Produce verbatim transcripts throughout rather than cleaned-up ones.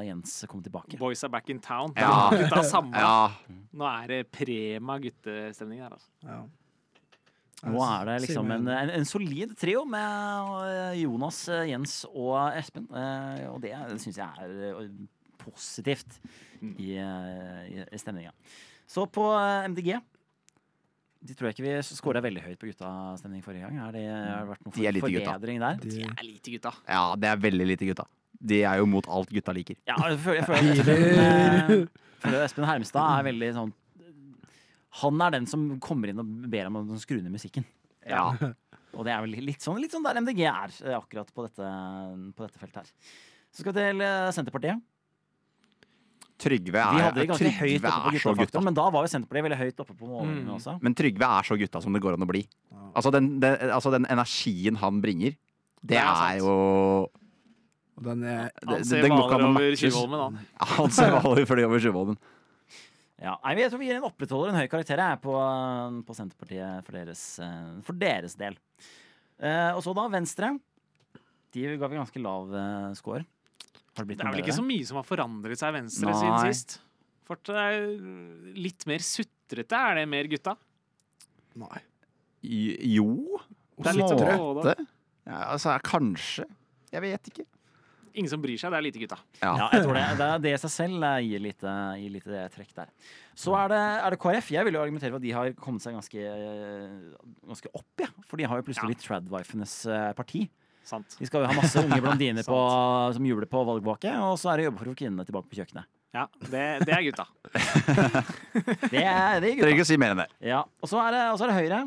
Jens kom tilbake. Boys are back in town. Ja. Gutta samme. Ja. Nå er det prema guttestemning her, altså. Ja. Nå er det liksom Sier en, meg en, en solid trio med eh, Jonas, eh, Jens og Espen. Eh, og det syns jeg er eh, positivt i, eh, i, i stemninga. Så på eh, M D G de tror jeg ikke vi skåra veldig høyt på guttastemning forrige gang. Er det, har det vært noen De er for, lite gutta. forbedring der? De, Det er lite gutta. ja, det er veldig lite gutta. De er jo mot alt gutta liker. Ja, jeg føler, jeg føler, Espen, eh, føler Espen Hermstad er veldig sånn han er den som kommer inn og ber om å skru ned musikken. Ja. Og det er vel litt sånn, litt sånn der M D G er eh, akkurat på dette, på dette feltet her. Så skal vi til eh, Senterpartiet. Trygve Vi er, hadde det ganske Trygve høyt oppe på er så gutta, gutta. men da var jo Senterpartiet veldig høyt oppe på målingene Mm. også. Men Trygve er så gutta som det går an å bli. Altså den, den, altså den energien han bringer, det Det er sant. er jo og den er, det- Han ser den går ikke maler an å over matches. Tjuvholmen, han. Ja, han ser maler for det over Tjuvholmen. Ja, nei, jeg tror vi gir en opprettholder, en høy karakter jeg, på, på Senterpartiet for deres, eh, for deres del. Eh, og så da Venstre. De ga vi ganske lav eh, score. Har det blitt Det er noe vel ikke bedre? så mye som har forandret seg venstre Nei. siden sist. Fortsatt er litt mer sutrete. Er det mer gutta? nei. I- Jo, Det er litt måte. både. Ja, altså, kanskje. Jeg vet ikke. Ingen som bryr seg. Det er lite gutta. Ja. Ja, jeg tror det, det, det i seg selv eh, gir lite, gir lite trekk der. Så er det, er det K R F. Jeg vil jo argumentere for at de har kommet seg ganske, eh, ganske opp, ja. For de har jo plutselig Ja. blitt tradwifenes eh, parti. Sant. De skal jo ha masse unge blondiner på, som jubler på valgvake, og så er det jobbe for å få kvinnene tilbake på kjøkkenet. Ja, det, det er gutta. Det er, det er Trenger gutta. ikke å si mer enn det. Ja. Og så er det, og så er det Høyre.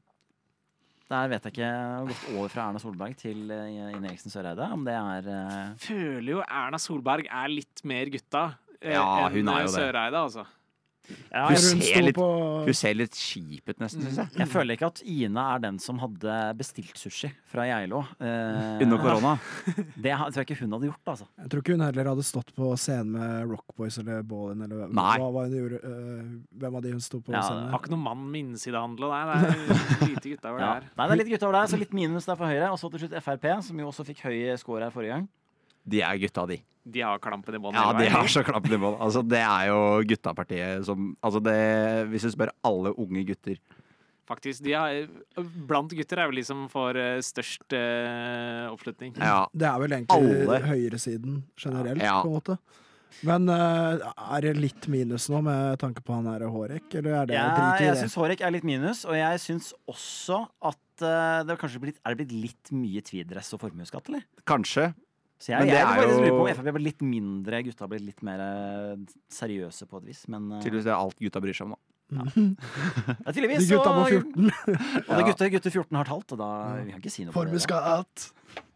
Der vet jeg ikke, det har gått over fra Erna Solberg til eh, Ine Eriksen Søreide, om det er eh, Føler jo Erna Solberg er litt mer gutta eh, Ja, enn hun er jo det. Søreide, altså. ja, Hun jeg, Hun ser sto litt- på Hun ser litt kjip ut, nesten, syns jeg. jeg føler ikke at Ine er den som hadde bestilt sushi fra Geilo. Eh, Under korona. Det ha- tror jeg ikke hun hadde gjort, altså. Jeg tror ikke hun heller hadde stått på scenen med Rock Boys eller Ballin eller hva, Nei. hva hun gjorde. øh, hvem av de hun sto på Ja, scenen Har med? ikke noen mann med innsidehandel, nei. Det er lite gutta over det Ja. her. Nei, det er litt gutta over der, så litt minus der for Høyre. Og så til slutt F R P, som jo også fikk høy score her forrige gang. De er gutta, de. De har klampen i bånn. Ja, hele de veien. har så klapp nivå. Altså, det er jo guttapartiet som altså det, Hvis du spør alle unge gutter Faktisk, de har, Blant gutter er vel de som får eh, størst eh, oppslutning. Ja, Det er vel egentlig Alle. høyresiden generelt, Ja. på en måte. Men øh, er det litt minus nå med tanke på han her Hårek, eller er det Ja, drit i jeg det? syns Hårek er litt minus, og jeg syns også at eh, det har kanskje blitt, er det blitt litt mye tweeddress og formuesskatt, eller? kanskje. Så jeg, Men det jeg er faktisk jo- lurer på om F R P ble litt mindre, gutta ble litt mer eh, seriøse på et vis, men eh, Tydeligvis det er alt gutta bryr seg om nå. ja, De tydeligvis gutta på så- fjorten. Og det gutter, gutter fjorten har talt, og da vi kan ikke si noe på det. da. Formuesskatt!